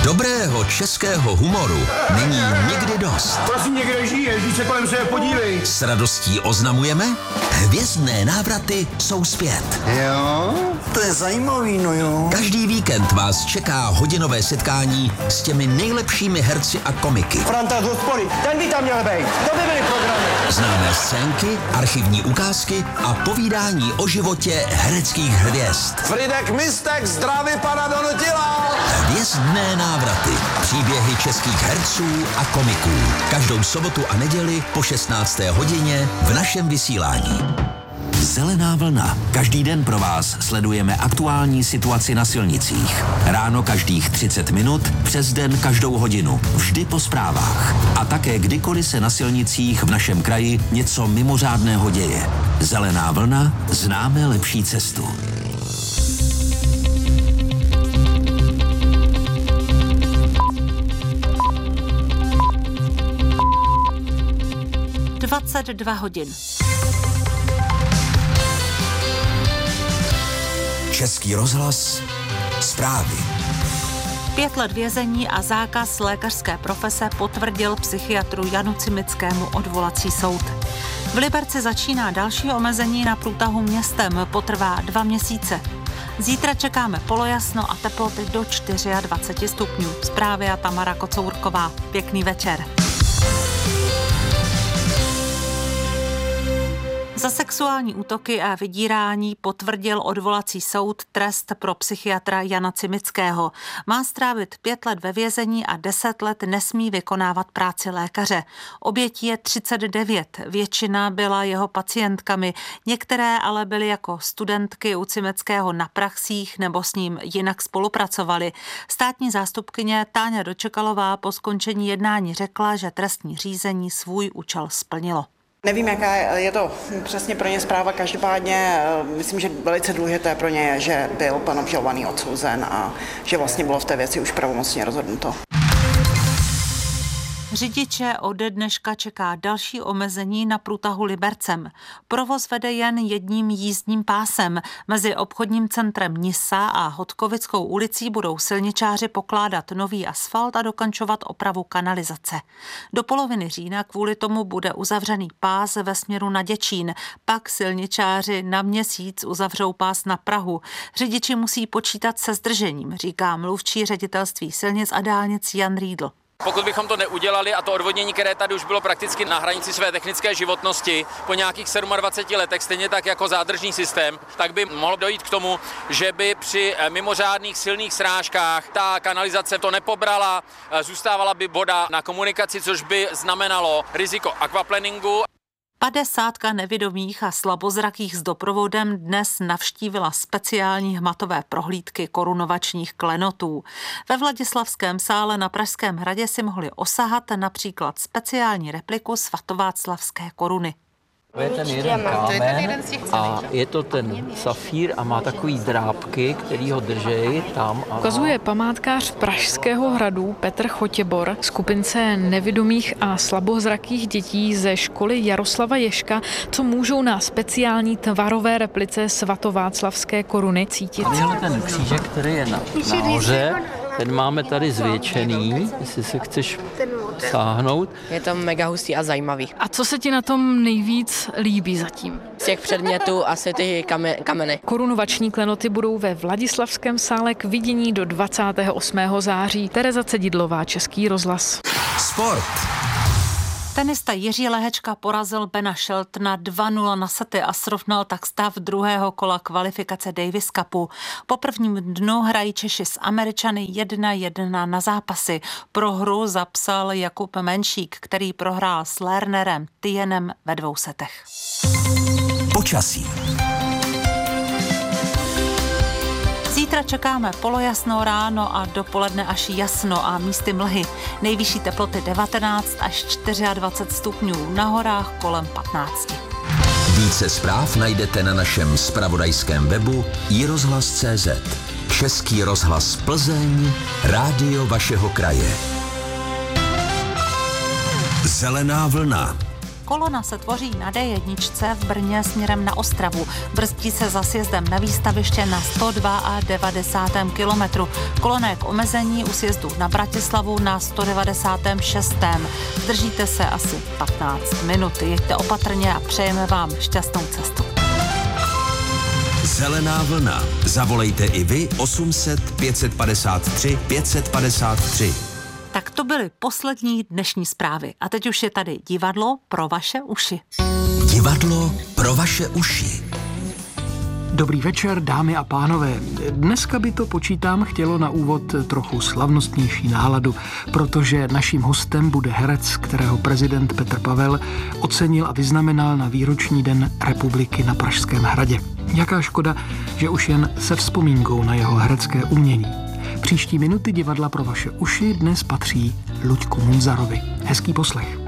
Dobrého českého humoru není nikdy dost. Prosím, někde žiješ, když se kolem sebe podívej. S radostí oznamujeme, hvězdné návraty jsou zpět. Jo, to je zajímavý, no jo. Každý víkend vás čeká hodinové setkání s těmi nejlepšími herci a komiky. Franta z hospody, ten by tam měl být. To by byly programy. Známé scénky, archivní ukázky a povídání o životě hereckých hvězd. Fridek Mistek, zdraví pana Donutila. Hvězdné návraty. Příběhy českých herců a komiků. Každou sobotu a neděli po 16. hodině v našem vysílání. Zelená vlna. Každý den pro vás sledujeme aktuální situaci na silnicích. Ráno každých 30 minut, přes den každou hodinu. Vždy po zprávách. A také kdykoliv se na silnicích v našem kraji něco mimořádného děje. Zelená vlna. Známe lepší cestu. hodin. Český rozhlas. Zprávy. 5 let vězení a zákaz lékařské profese potvrdil psychiatru Janu Cimickému odvolací soud. V Liberci začíná další omezení na průtahu městem, potrvá 2 měsíce. Zítra čekáme polojasno a teploty do 24 stupňů. Zprávy a Tamara Kocourková. Pěkný večer. Za sexuální útoky a vydírání potvrdil odvolací soud trest pro psychiatra Jana Cimického. Má strávit 5 let ve vězení a 10 let nesmí vykonávat práci lékaře. Obětí je 39, většina byla jeho pacientkami, některé ale byly jako studentky u Cimického na praxích nebo s ním jinak spolupracovaly. Státní zástupkyně Táňa Dočekalová po skončení jednání řekla, že trestní řízení svůj účel splnilo. Nevím, jaká je to přesně pro ně zpráva, každopádně myslím, že velice důležité pro ně je, že byl pan obžalovaný odsouzen a že vlastně bylo v té věci už pravomocně rozhodnuto. Řidiče ode dneška čeká další omezení na průtahu Libercem. Provoz vede jen jedním jízdním pásem. Mezi obchodním centrem Nisa a Hodkovickou ulicí budou silničáři pokládat nový asfalt a dokončovat opravu kanalizace. Do poloviny října kvůli tomu bude uzavřený pás ve směru na Děčín. Pak silničáři na měsíc uzavřou pás na Prahu. Řidiči musí počítat se zdržením, říká mluvčí ředitelství silnic a dálnic Jan Riedl. Pokud bychom to neudělali a to odvodnění, které tady už bylo prakticky na hranici své technické životnosti po nějakých 27 letech, stejně tak jako zádržný systém, tak by mohlo dojít k tomu, že by při mimořádných silných srážkách ta kanalizace to nepobrala, zůstávala by voda na komunikaci, což by znamenalo riziko aquaplaningu. 50 nevidomých a slabozrakých s doprovodem dnes navštívila speciální hmatové prohlídky korunovačních klenotů. Ve Vladislavském sále na Pražském hradě si mohli osahat například speciální repliku svatováclavské koruny. To je ten jeden kámen a je to ten safír a má takový drápky, který ho držej tam. Ukazuje památkář Pražského hradu Petr Chotěbor skupince nevidomých a slabozrakých dětí ze školy Jaroslava Ježka, co můžou na speciální tvarové replice svatováclavské koruny cítit. Tenhle ten křížek, který je nahoře, ten máme tady zvětšený, jestli se chceš sáhnout. Je to mega hustý a zajímavý. A co se ti na tom nejvíc líbí zatím? Z těch předmětů asi ty kameny. Korunovační klenoty budou ve Vladislavském sále k vidění do 28. září. Tereza Cedidlová, Český rozhlas. Sport. Tenista Jiří Lehečka porazil Bena Sheltona 2-0 na sety a srovnal tak stav druhého kola kvalifikace Davis Cupu. Po prvním dnu hrají Češi s Američany 1-1 na zápasy. Pro hru zapsal Jakub Menšík, který prohrál s Lernerem Tienem ve 2 setech. Počasí. Zítra čekáme polojasno ráno a dopoledne až jasno a místy mlhy. Nejvyšší teploty 19 až 24 stupňů, na horách kolem 15. Více zpráv najdete na našem zpravodajském webu iRozhlas.cz. Český rozhlas Plzeň, rádio vašeho kraje. Zelená vlna. Kolona se tvoří na D1 v Brně směrem na Ostravu. Brzdí se za sjezdem na výstaviště na 192. kilometru. Kolona je k omezení u sjezdu na Bratislavu na 196. Držíte se asi 15 minut. Jeďte opatrně a přejeme vám šťastnou cestu. Zelená vlna. Zavolejte i vy 800 553 553. Tak to byly poslední dnešní zprávy. A teď už je tady divadlo pro vaše uši. Divadlo pro vaše uši. Dobrý večer, dámy a pánové. Dneska by to, počítám, chtělo na úvod trochu slavnostnější náladu, protože naším hostem bude herec, kterého prezident Petr Pavel ocenil a vyznamenal na výroční den republiky na Pražském hradě. Jaká škoda, že už jen se vzpomínkou na jeho herecké umění. Příští minuty divadla pro vaše uši dnes patří Luďku Munzarovi. Hezký poslech.